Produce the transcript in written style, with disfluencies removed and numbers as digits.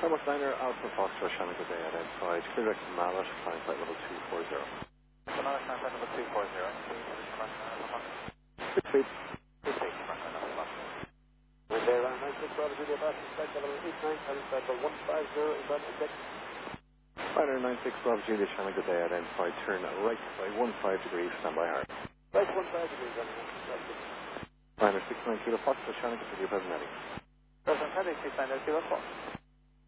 Thomas Liner, Alpha Foxtrot, Shannon, good day, identified. Clear direct to Mallet, flying flight level 240. Mallet, flying flight level 240. Good speed. Good speed, With there, 96 Bravo Julia, passing flight level 89, carrying flight level 150, in front of check. Liner 96 Bravo Julia, Shannon, good day, identified. Turn right by 15 degrees, standby hard. Right 15 degrees, Liner 69 Kilo Foxtrot, Shannon, good to your present heading. Present heading, 69 Kilo Fox.